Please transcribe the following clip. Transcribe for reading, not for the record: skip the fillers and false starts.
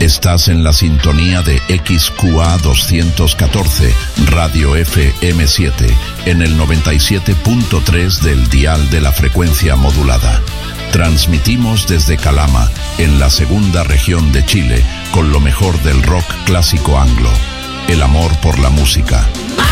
Estás en la sintonía de XQA 214, Radio FM7, en el 97.3 del dial de la frecuencia modulada. Transmitimos desde Calama, en la segunda región de Chile, con lo mejor del rock clásico anglo. El amor por la música.